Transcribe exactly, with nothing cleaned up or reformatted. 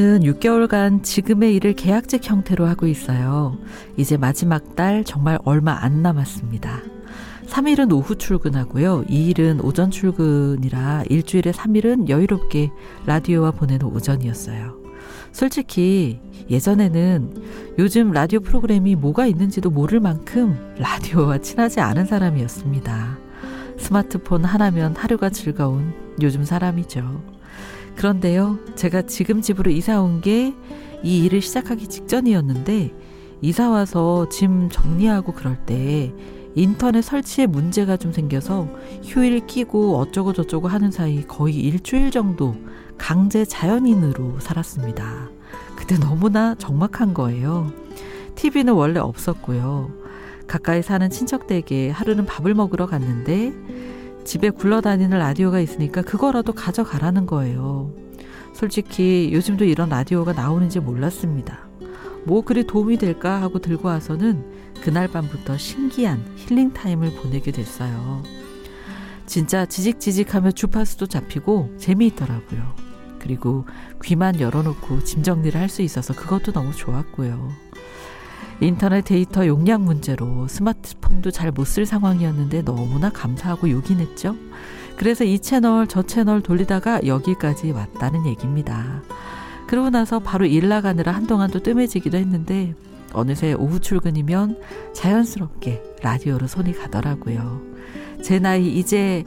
육 개월간 지금의 일을 계약직 형태로 하고 있어요. 이제 마지막 달 정말 얼마 안 남았습니다. 삼 일은 오후 출근하고요. 이 일은 오전 출근이라 일주일에 삼 일은 여유롭게 라디오와 보내는 오전이었어요. 솔직히 예전에는 요즘 라디오 프로그램이 뭐가 있는지도 모를 만큼 라디오와 친하지 않은 사람이었습니다. 스마트폰 하나면 하루가 즐거운 요즘 사람이죠. 그런데요, 제가 지금 집으로 이사 온 게 이 일을 시작하기 직전이었는데 이사 와서 짐 정리하고 그럴 때 인터넷 설치에 문제가 좀 생겨서 휴일 끼고 어쩌고 저쩌고 하는 사이 거의 일주일 정도 강제 자연인으로 살았습니다. 그때 너무나 적막한 거예요. 티비는 원래 없었고요. 가까이 사는 친척 댁에 하루는 밥을 먹으러 갔는데 집에 굴러다니는 라디오가 있으니까 그거라도 가져가라는 거예요. 솔직히 요즘도 이런 라디오가 나오는지 몰랐습니다. 뭐 그리 도움이 될까 하고 들고 와서는 그날 밤부터 신기한 힐링 타임을 보내게 됐어요. 진짜 지직지직하며 주파수도 잡히고 재미있더라고요. 그리고 귀만 열어놓고 짐 정리를 할 수 있어서 그것도 너무 좋았고요. 인터넷 데이터 용량 문제로 스마트폰도 잘 못 쓸 상황이었는데 너무나 감사하고 요긴했죠. 그래서 이 채널 저 채널 돌리다가 여기까지 왔다는 얘기입니다. 그러고 나서 바로 일 나가느라 한동안 또 뜸해지기도 했는데 어느새 오후 출근이면 자연스럽게 라디오로 손이 가더라고요. 제 나이 이제